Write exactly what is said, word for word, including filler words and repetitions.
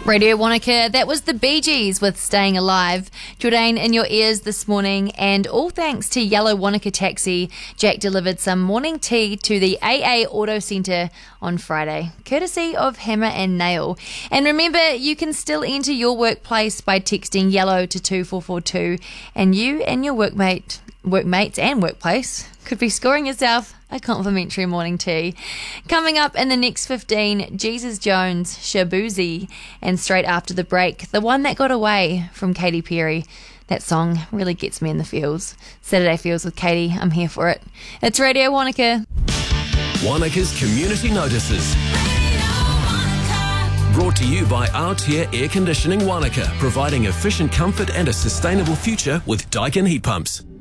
Radio Wanaka, that was the Bee Gees with Staying Alive. Jordan in your ears this morning, and all thanks to Yellow Wanaka Taxi. Jack delivered some morning tea to the A A Auto Centre on Friday, courtesy of Hammer and Nail. And remember, you can still enter your workplace by texting YELLOW to two four four two, and you and your workmate, workmates and workplace could be scoring yourself a complimentary morning tea. Coming up in the next fifteen, Jesus Jones, Shabuzi, and straight after the break, the one that got away from Katy Perry. That song really gets me in the feels. Saturday Feels with Katie, I'm here for it. It's Radio Wanaka. Wanaka's Community Notices. Brought to you by Aotea Air Conditioning Wanaka, providing efficient comfort and a sustainable future with Daikin heat pumps.